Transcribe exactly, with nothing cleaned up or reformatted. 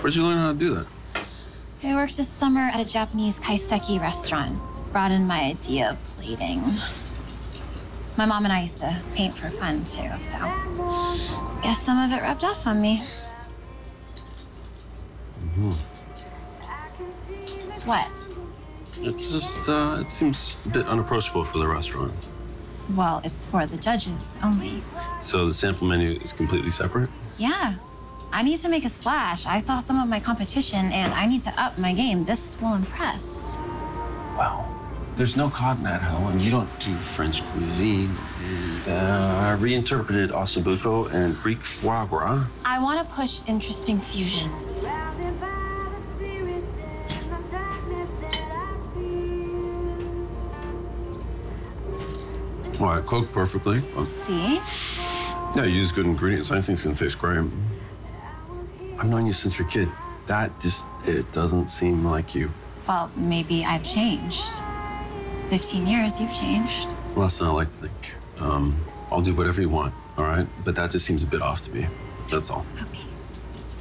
Where'd you learn how to do that? I worked a summer at a Japanese kaiseki restaurant. Brought in my idea of plating. My mom and I used to paint for fun, too, so guess some of it rubbed off on me. Mm-hmm. What? It just, uh, it seems a bit unapproachable for the restaurant. Well, it's for the judges only. So the sample menu is completely separate? Yeah. I need to make a splash. I saw some of my competition, and I need to up my game. This will impress. Wow. There's no cod in that hoe, and you don't do French cuisine. And uh, I reinterpreted ossobuco and Greek foie gras. I want to push interesting fusions. Well, I cook perfectly. See? Yeah, you use good ingredients. Anything's gonna taste great. I've known you since you're a kid. That just, it doesn't seem like you. Well, maybe I've changed. Fifteen years, you've changed. Well, that's not what I like to think. Um, I'll do whatever you want, all right? But that just seems a bit off to me. That's all. Okay.